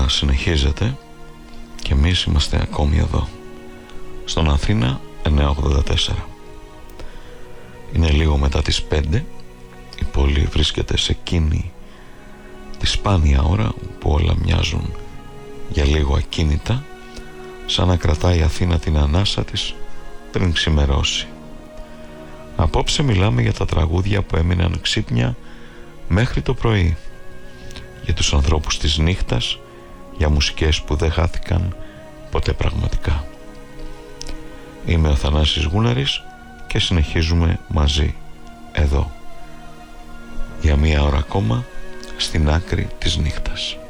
ώρα συνεχίζεται και εμείς είμαστε ακόμη εδώ στον Αθήνα 984. Είναι λίγο μετά τις 5. Η πόλη βρίσκεται σε εκείνη τη σπάνια ώρα που όλα μοιάζουν για λίγο ακίνητα, σαν να κρατάει η Αθήνα την ανάσα της πριν ξημερώσει. Απόψε μιλάμε για τα τραγούδια που έμειναν ξύπνια μέχρι το πρωί, για τους ανθρώπους της νύχτας, για μουσικές που δεν χάθηκαν ποτέ πραγματικά. Είμαι ο Θανάσης Γούναρης και συνεχίζουμε μαζί εδώ για μία ώρα ακόμα στην άκρη της νύχτας.